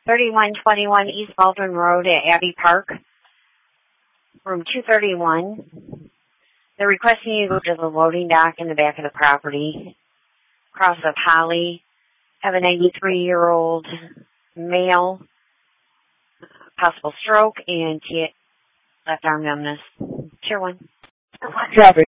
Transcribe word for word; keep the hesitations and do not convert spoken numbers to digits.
thirty-one twenty-one East Baldwin Road at Abbey Park, room two thirty-one. They're requesting you go to the loading dock in the back of the property, cross up Holly, have a ninety-three-year-old male, possible stroke, and left arm numbness. Tier one. Traffic.